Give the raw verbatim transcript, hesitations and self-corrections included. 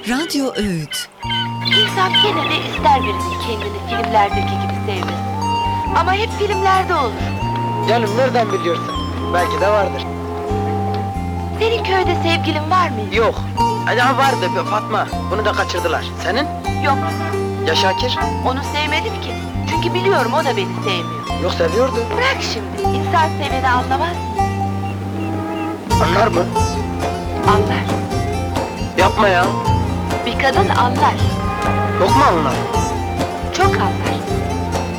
Radyo Öğüt. İnsan gene de ister birinin kendini filmlerdeki gibi sevmesi. Ama hep filmlerde olur. Canım nereden biliyorsun? Belki de vardır. Senin köyde sevgilin var mı? Yok. Acaba vardı bir Fatma. Bunu da kaçırdılar. Senin? Yok, Ya Şakir? onu sevmedim ki. Çünkü biliyorum o da beni sevmiyor. Yok seviyordu. Bırak şimdi, insan seveni anlamaz. Anlar mı? Anlar. Yapma ya. Bir kadın anlar. Yok mu anlar? Çok anlar.